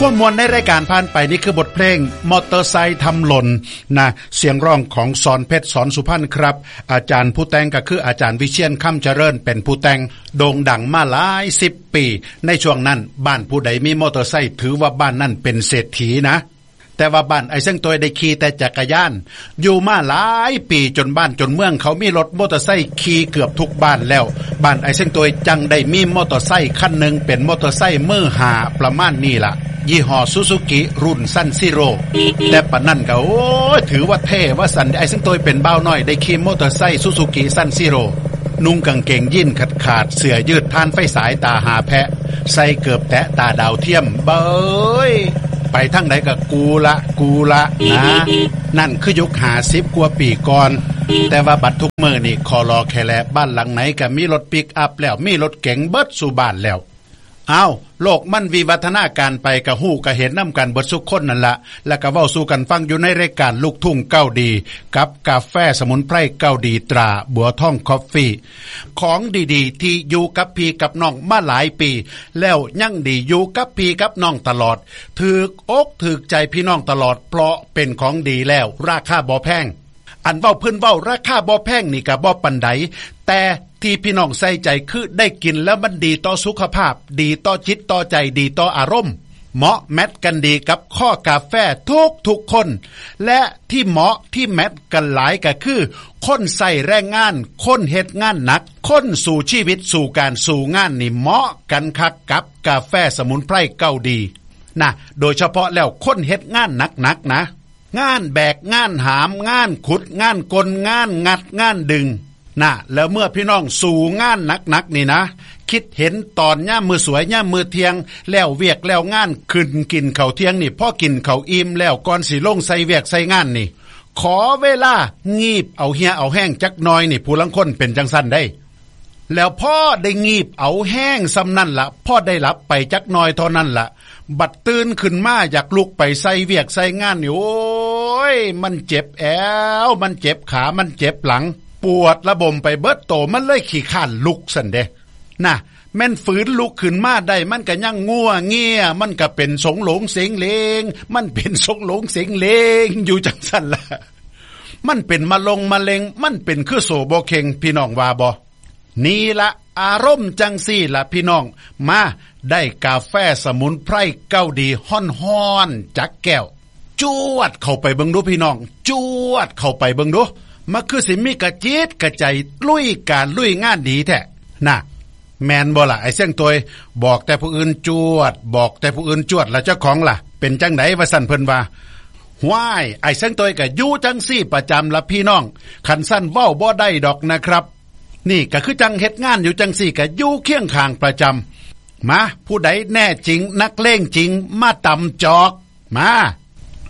ความมวลในรายการผ่านไปนี่คือบทเพลงมอเตอร์ไซค์ทำหล่นนะเสียงร้องของสอนเพชรสอนสุพรรณครับอาจารย์ผู้แต่งก็คืออาจารย์วิเชียรค่ำเจริญเป็นผู้แต่งโด่งดังมาหลาย10ปีในช่วงนั้นบ้านผู้ใดมีมอเตอร์ไซค์ถือว่าบ้านนั้นเป็นเศรษฐีนะแต่ว่าบ้านไอ้เส้งตัวได้ขี่แต่จักรยานอยู่มาหลายปีจนบ้านจนเมืองเขามีรถมอเตอร์ไซค์ขี่เกือบทุกบ้านแล้วบ้านไอ้เส้งตัวจังได้มีมอเตอร์ไซค์คันหนึ่งเป็นมอเตอร์ไซค์มือหาประมาณนี้ล่ะยี่ห้อซูซูกิรุ่นซันซิโร่แต่ปะนั่นก็โอ้ถือว่าเท่ว่าสันไอ้เส้งตัวเป็นเบาน้อยได้ขี่มอเตอร์ไซค์ซูซูกิซันซิโร่นุ่งกางเกงยีนขาดเสื้อยืดท่านไฟสายตาหาแพะใส่เกือบแตะตาดาวเทียมเบ้ยไปทั้งใดก็กูละนะนั่นคือยุค50กว่าปีก่อนแต่ว่าบัดทุกมื้อนี่คอรอแค่แลบ้านหลังไหนก็มีรถปิกอัพแล้วมีรถเก๋งเบิดสู่บ้านแล้วอ้าวโลกมันวิวัฒนาการไปกะฮู้กะเห็นนํกันเบิดทุกคนนั่นละแล้วก็เว้าสู่กันฟังอยู่ในรายการลูกทุ่งเก้าดีกับกาแฟสมุนไพรเก้าดีตราบัวทองคอฟฟี่ของดีๆที่อยู่กับพี่กับน้องมาหลายปีแล้วยังดีอยู่กับพี่กับน้องตลอดถูกอกถูกใจพี่น้องตลอดเพราะเป็นของดีแล้วราคาบ่แพงอันเว้าเพิ่นเว้าราคาบ่แพงนี่ก็บ่ปานใดแต่ที่พี่น้องใส่ใจคือได้กินแล้วมันดีต่อสุขภาพดีต่อจิตต่อใจดีต่ออารมณ์เหมาะแมทกันดีกับข้อกาแฟทุกคนและที่เหมาะที่แมทกันหลายก็คือคนใส่แรงงานคนเฮ็ดงานหนักคนสู่ชีวิตสู่การสู่งานนี่เหมาะกันคักกับกาแฟสมุนไพรเก้าดีนะโดยเฉพาะแล้วคนเฮ็ดงานหนักๆนะงานแบกงานหามงานขุดงานกลงานงัดงานดึงน่ะแล้วเมื่อพี่น้องสู่งานหนักนี่นะคิดเห็นตอนย่ามมือสวยย่ามมือเที่ยงแล้วเวียกแล้วงานขึ้นกินข้าวเที่ยงนี่พอกินข้าวอิ่มแล้วก่อนสิลงใส่เวียกใส่งานนี่ขอเวลางีบเอาเหี่ยเอาแห้งจักหน่อยนี่ผู้ลังคนเป็นจังซั่นได้แล้วพ่อได้งีบเอาแห้งซำนั่นละพ่อได้หลับไปจักหน่อยเท่านั้นละบัดตื่นขึ้นมาอยากลุกไปใส่เวียกใส่งานนี่โอ้ยมันเจ็บแอวมันเจ็บขามันเจ็บหลังปวดระบมไปเบิดโตมันเลยขี้ข้านลุกซั่นเด้น่ะแม่นฝืนลุกขึ้นมาได้มันก็ยังงัวเงียมันก็เป็นสงหลงเสงเลงมันเป็นสงหลงเสงเลงอยู่จังซั่นล่ะมันเป็นมะเร็งมันเป็นคือโซบ่เข่งพี่น้องว่าบ่นี่ละอารมณ์จังซี่ล่ะพี่น้องมาได้กาแฟสมุนไพรเก้าดีฮ้อนๆจักแก้วจวดเข้าไปเบิ่งดูพี่น้องจวดเข้าไปเบิ่งดูมันคือสิมีกระจิตกระใจลุยการลุยงานดีแท้น่ะแม่นบ่ล่ะไอ้เสี่ยงตัวบอกแต่ผู้อื่นจวดบอกแต่ผู้อื่นจวดแล้วเจ้าของล่ะเป็นจังได๋ว่าซั่นเพิ่นว่าห้วยไอ้เสี่ยงตัวก็อยู่จังซี่ประจำล่ะพี่น้องคันซั่นเว้าบ่ได้ดอกนะครับนี่ก็คือจังเฮ็ดงานอยู่จังซี่ก็อยู่เคียงข้างประจำมาผู้ใดแน่จริงนักเลงจริงมาตำจอกมา